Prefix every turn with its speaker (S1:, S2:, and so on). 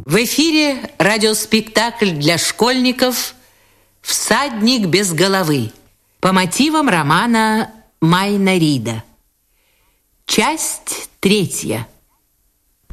S1: В эфире радиоспектакль для школьников «Всадник без головы» по мотивам романа Майна Рида. Часть 3.